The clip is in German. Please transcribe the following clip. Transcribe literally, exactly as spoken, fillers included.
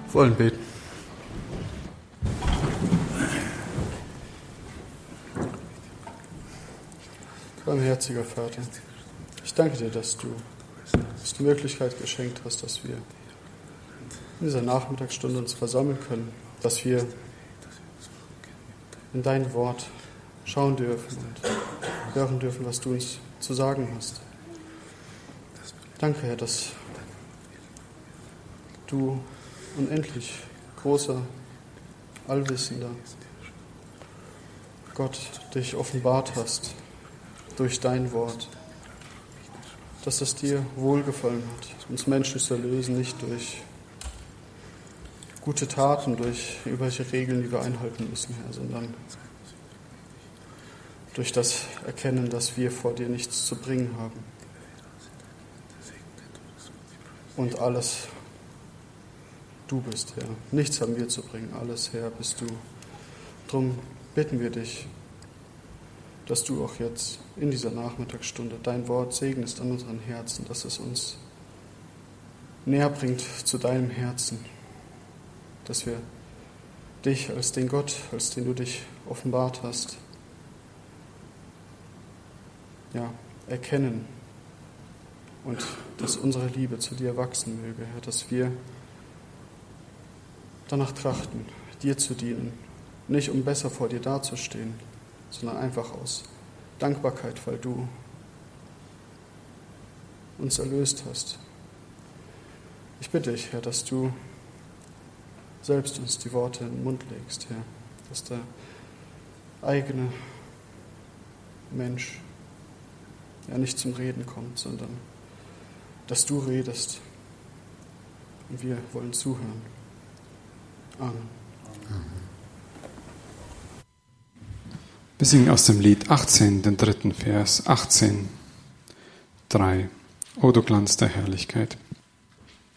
wollen beten. Barmherziger Vater, ich danke dir, dass du uns die Möglichkeit geschenkt hast, dass wir in dieser Nachmittagsstunde uns versammeln können, dass wir in dein Wort schauen dürfen und hören dürfen, was du uns zu sagen hast. Danke, Herr, dass du unendlich großer, allwissender Gott dich offenbart hast durch dein Wort, dass es dir wohlgefallen hat, uns Menschen zu erlösen, nicht durch gute Taten, durch irgendwelche Regeln, die wir einhalten müssen, Herr, sondern durch das Erkennen, dass wir vor dir nichts zu bringen haben und alles du bist, Herr. Nichts haben wir zu bringen, alles, Herr, bist du. Darum bitten wir dich, dass du auch jetzt in dieser Nachmittagsstunde dein Wort segnest an unseren Herzen, dass es uns näher bringt zu deinem Herzen, dass wir dich als den Gott, als den du dich offenbart hast, ja, erkennen und dass unsere Liebe zu dir wachsen möge, Herr, dass wir danach trachten, dir zu dienen, nicht um besser vor dir dazustehen, sondern einfach aus Dankbarkeit, weil du uns erlöst hast. Ich bitte dich, Herr, dass du selbst uns die Worte in den Mund legst, Herr, dass der eigene Mensch ja nicht zum Reden kommt, sondern dass du redest und wir wollen zuhören. Amen. Wir singen aus dem Lied achtzehn, den dritten Vers, achtzehn, drei. O du Glanz der Herrlichkeit.